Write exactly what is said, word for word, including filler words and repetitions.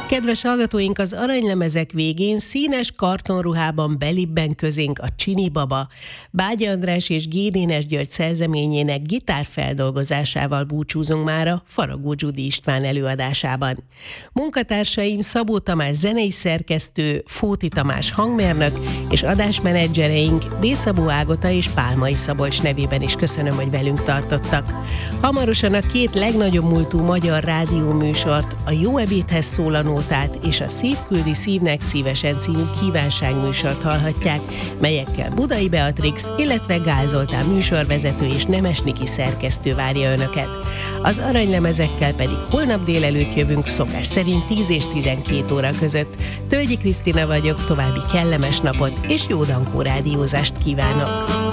Kedves hallgatóink, az aranylemezek végén színes kartonruhában belibben közénk a Csini Baba. Bágyi András és Gédénes György szerzeményének gitárfeldolgozásával búcsúzunk mára Faragó Gyudi István előadásában. Munkatársaim Szabó Tamás zenei szerkesztő, Fóti Tamás hangmérnök és adásmenedzsereink D. Szabó Ágota és Pálmai Szabolcs nevében is köszönöm, hogy velünk tartottak. Hamarosan a két legnagyobb múltú magyar rádióműsort, a Jó ebédhez szól a nótát és a Szív küldi szívnek szívesen című kívánságműsort hallhatják, melyekkel Budai Beatrix, illetve Gál Zoltán műsorvezető és Nemes Niki szerkesztő várja Önöket. Az aranylemezekkel pedig holnap délelőtt jövünk szokás szerint tíz és tizenkét óra között. Tölgyi Krisztina vagyok, további kellemes napot és jó dankó rádiózást kívánok!